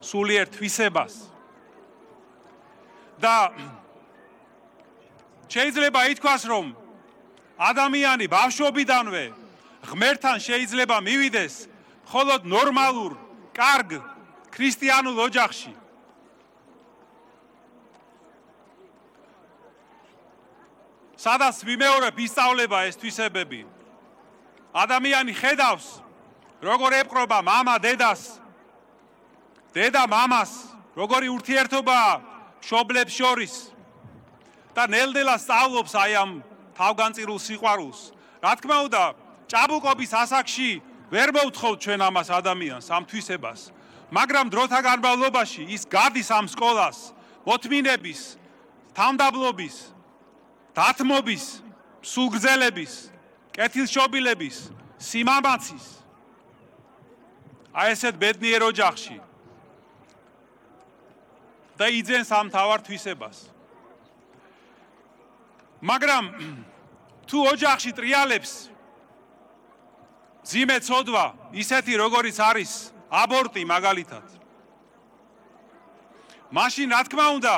სულიერ თვისებას და შეიძლება ითქვას, რომ ადამიანი ბავშვობიდანვე ღმერთთან შეიძლება მივიდეს მხოლოდ ნორმალურ, კარგ, ქრისტიანულ ოჯახში. სადაც მიმეორებ ისწავლება ეს თვისებები. ადამიანი ხედავს, როგორ ეპყრობა მამა დედას, დედა მამას, როგორი ურთიერთობაა მშობლებს შორის და ნელ-ნელა სწავლობს აი ამ თავგანწირულ სიყვარულს. რა თქმა უნდა, ჭაბუკობის ასაკში ვერ მოვთხოვთ ჩვენ ამას ადამიანს, ამ თვისებას, მაგრამ დროთა განმავლობაში ის გადის ამ სკოლას, მოთმინების, თამდაბლობის, დათმობის, სულგრძელების, კეთილშობილების, სიმამაცის. აი ესეთ ბედნიერ ოჯახში და იძენს ამ თავარ თვისებას. მაგრამ თუ ოჯახში ტრიალებს ძიმე ცოდვა, ისეთი როგორიც არის აბორტი მაგალითად, მაშინ რა თქმა უნდა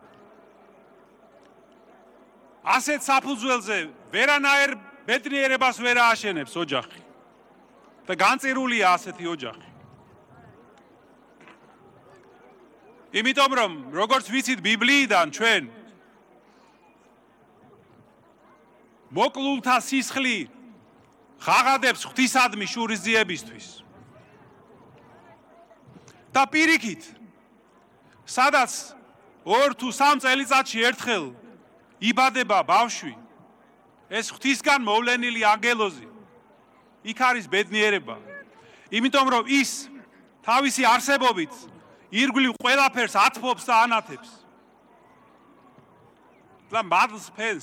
ასეთ საფუძველზე ვერანაირ ბედნიერებას ვერ ააშენებს ოჯახი და განწირულია ასეთი ოჯახი. იმიტომ რომ როგორც ვიცით ბიბლიიდან ჩვენ მოკლულთა სისხლი ღაღადებს ღვთისადმი შურისძიებისთვის. და პირიქით, სადაც 2 თუ 3 წელიწადში ერთხელ იბადება ბავშვი, ეს ღვთისგან მოვლენილი ანგელოზი, იქ არის ბედნიერება. იმიტომ რომ ის თავისი არსებობით ირგვლივ ყველაფერს ათბობს და ანათებს. და მადლს ფენს.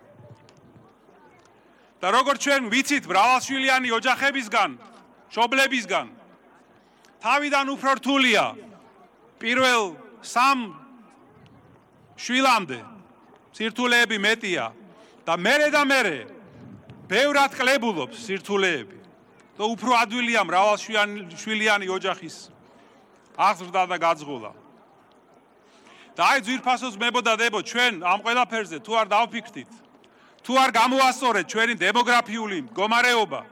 და როგორც ჩვენ ვიცით მრავალშვილიანი ოჯახებისგან, მშობლებისგან, თავიდან უფრო რთულია პირველ 3 შვილამდე სირთულეები მეტია და მერე და მერე ბევრად კლებულობს სირთულეები და უფრო ადვილია მრავალშვილიანი ოჯახის აღზრდა და გაძღოლა. და აი ძვირფასოს მებოდა დებო, ჩვენ ამ ყველაფერზე თუ არ დავფიქრდით, თუ არ გამოასწორეთ ჩვენი დემოგრაფიული მდგომარეობა,